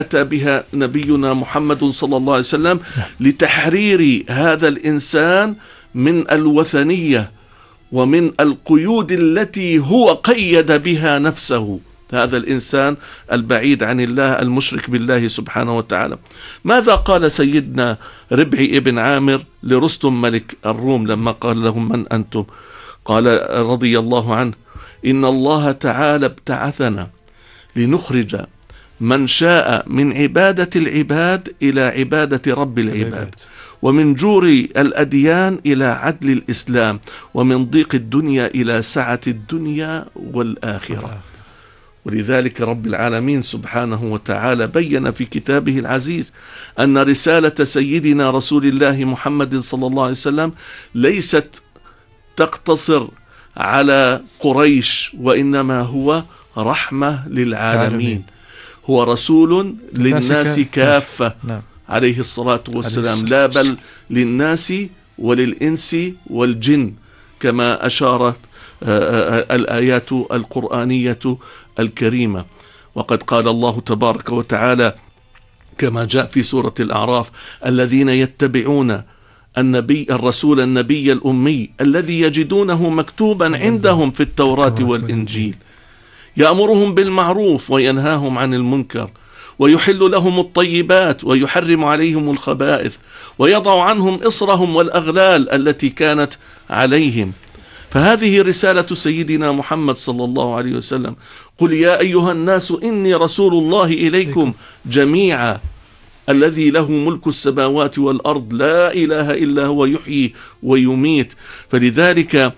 أتى بها نبينا محمد صلى الله عليه وسلم لتحرير هذا الإنسان من الوثنية ومن القيود التي هو قيد بها نفسه، هذا الإنسان البعيد عن الله المشرك بالله سبحانه وتعالى. ماذا قال سيدنا ربعي ابن عامر لرستم ملك الروم لما قال لهم من أنتم؟ قال رضي الله عنه: إن الله تعالى ابتعثنا لنخرج من شاء من عبادة العباد إلى عبادة رب العباد، ومن جور الأديان إلى عدل الإسلام، ومن ضيق الدنيا إلى سعة الدنيا والآخرة. ولذلك رب العالمين سبحانه وتعالى بين في كتابه العزيز أن رسالة سيدنا رسول الله محمد صلى الله عليه وسلم ليست تقتصر على قريش، وإنما هو رحمة للعالمين، هو رسول للناس كافة عليه الصلاة والسلام، لا بل للناس وللإنس والجن، كما أشارت الآيات القرآنية الكريمة. وقد قال الله تبارك وتعالى كما جاء في سورة الأعراف: الذين يتبعون الرسول النبي الأمي الذي يجدونه مكتوبا عندهم في التوراة والإنجيل يأمرهم بالمعروف وينهاهم عن المنكر ويحل لهم الطيبات ويحرم عليهم الخبائث ويضع عنهم إصرهم والأغلال التي كانت عليهم. فهذه رسالة سيدنا محمد صلى الله عليه وسلم: قل يا أيها الناس إني رسول الله إليكم جميعا الذي له ملك السماوات والأرض لا إله إلا هو يحيي ويميت. فلذلك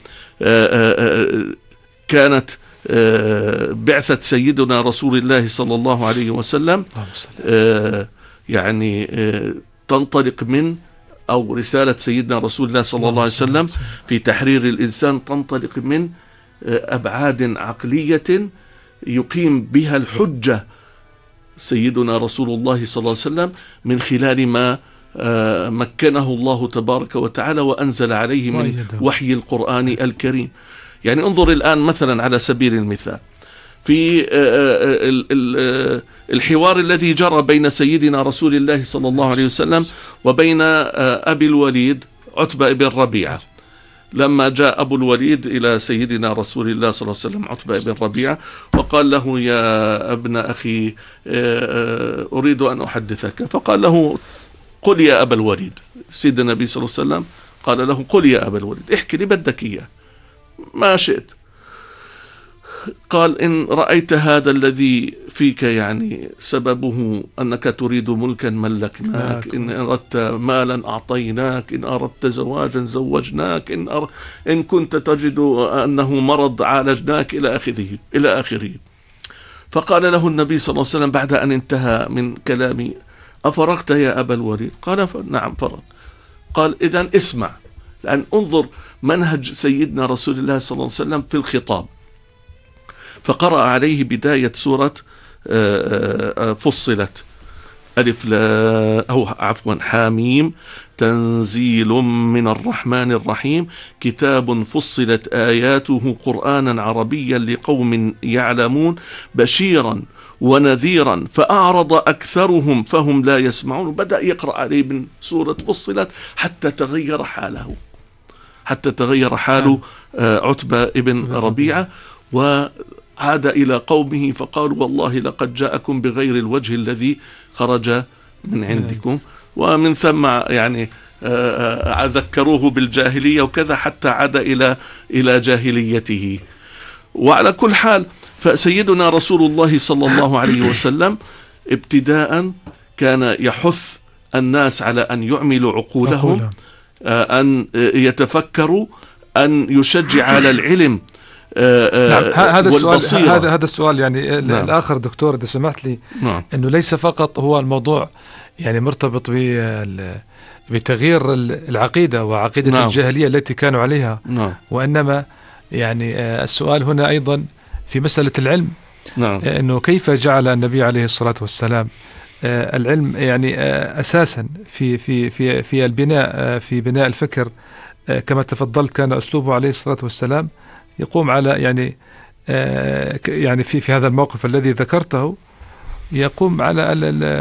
كانت بعثة سيدنا رسول الله صلى الله عليه وسلم يعني تنطلق من، أو رسالة سيدنا رسول الله صلى الله عليه وسلم في تحرير الإنسان تنطلق من أبعاد عقلية يقيم بها الحجة سيدنا رسول الله صلى الله عليه وسلم من خلال ما مكنه الله تبارك وتعالى وأنزل عليه من وحي القرآن الكريم. يعني انظر الآن مثلا على سبيل المثال في الحوار الذي جرى بين سيدنا رسول الله صلى الله عليه وسلم وبين أبي الوليد عتبة بن ربيعة، لما جاء أبو الوليد إلى سيدنا رسول الله صلى الله عليه وسلم عتبة بن ربيعة وقال له: يا ابن أخي أريد أن أحدثك. فقال له: قل يا أبا الوليد. سيدنا النبي صلى الله عليه وسلم قال له: قل يا أبا الوليد، احكي لي بدك إياه ما شئت. قال: إن رأيت هذا الذي فيك يعني سببه أنك تريد ملكا ملكناك، إن أردت مالا أعطيناك، إن أردت زواجا زوجناك، إن كنت تجد أنه مرض عالجناك، إلى آخره. فقال له النبي صلى الله عليه وسلم بعد أن انتهى من كلامي: أفرغت يا أبا الوليد؟ قال: نعم فرغ. قال: إذن اسمع، لأن انظر منهج سيدنا رسول الله صلى الله عليه وسلم في الخطاب. فقرأ عليه بداية سورة فصلت حاميم تنزيل من الرحمن الرحيم كتاب فصلت آياته قرآنا عربيا لقوم يعلمون بشيرا ونذيرا فأعرض أكثرهم فهم لا يسمعون. بدأ يقرأ عليه من سورة فصلت حتى تغير حاله عتبة ابن ربيعة، وعاد إلى قومه فقالوا: والله لقد جاءكم بغير الوجه الذي خرج من عندكم. ومن ثم يعني ذكروه بالجاهلية وكذا حتى عاد إلى جاهليته. وعلى كل حال فسيدنا رسول الله صلى الله عليه وسلم ابتداء كان يحث الناس على أن يعملوا عقولهم، أن يتفكروا، أن يشجع على العلم. نعم، هذا السؤال يعني نعم. الآخر دكتور إذا سمحت لي، نعم. أنه ليس فقط هو الموضوع يعني مرتبط بتغيير العقيدة وعقيدة نعم. الجاهلية التي كانوا عليها نعم. وإنما يعني السؤال هنا أيضا في مسألة العلم، نعم. أنه كيف جعل النبي عليه الصلاة والسلام العلم يعني أساسا في البناء، في بناء الفكر. كما تفضلت كان أسلوبه عليه الصلاة والسلام يقوم على يعني في هذا الموقف الذي ذكرته يقوم على